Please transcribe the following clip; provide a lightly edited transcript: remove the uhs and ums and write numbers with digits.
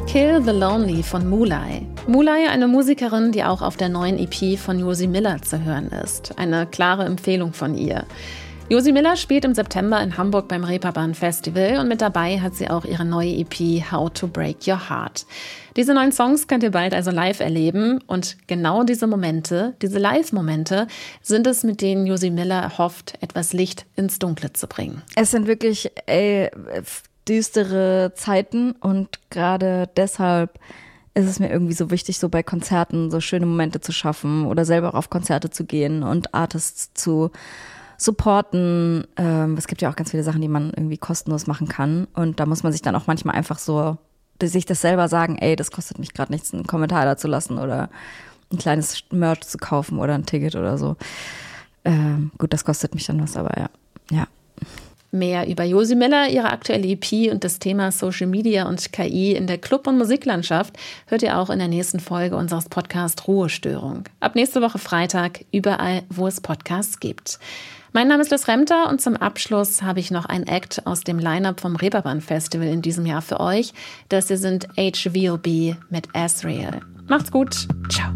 Kill the Lonely von Mulai. Mulai, eine Musikerin, die auch auf der neuen EP von Josie Miller zu hören ist. Eine klare Empfehlung von ihr. Josie Miller spielt im September in Hamburg beim Reeperbahn Festival und mit dabei hat sie auch ihre neue EP How to Break Your Heart. Diese 9 Songs könnt ihr bald also live erleben und genau diese Momente, diese Live-Momente, sind es, mit denen Josie Miller hofft, etwas Licht ins Dunkle zu bringen. Es sind wirklich düstere Zeiten und gerade deshalb ist es mir irgendwie so wichtig, so bei Konzerten so schöne Momente zu schaffen oder selber auch auf Konzerte zu gehen und Artists zu supporten. Es gibt ja auch ganz viele Sachen, die man irgendwie kostenlos machen kann und da muss man sich dann auch manchmal einfach so sich das selber sagen, ey, das kostet mich gerade nichts, einen Kommentar da zu lassen oder ein kleines Merch zu kaufen oder ein Ticket oder so. Gut, das kostet mich dann was, aber ja. Mehr über Josie Miller, ihre aktuelle EP und das Thema Social Media und KI in der Club- und Musiklandschaft hört ihr auch in der nächsten Folge unseres Podcasts Ruhestörung. Ab nächste Woche Freitag überall, wo es Podcasts gibt. Mein Name ist Liz Remter und zum Abschluss habe ich noch ein Act aus dem Line-Up vom Reeperbahn Festival in diesem Jahr für euch. Das hier sind HVOB mit Asriel. Macht's gut. Ciao.